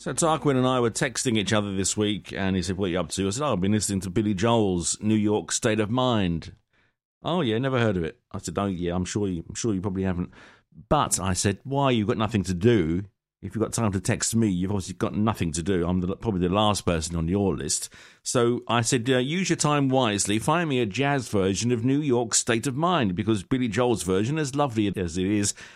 So Tarquin and I were texting each other this week, and he said, "What are you up to?" I said, "Oh, I've been listening to Billy Joel's New York State of Mind." "Oh yeah, never heard of it." I said, "Oh yeah, I'm sure you probably haven't." But I said, "Why? You've got nothing to do. If you've got time to text me, you've obviously got nothing to do. I'm probably the last person on your list." So I said, use your time wisely. Find me a jazz version of New York State of Mind, because Billy Joel's version, as lovely as it is,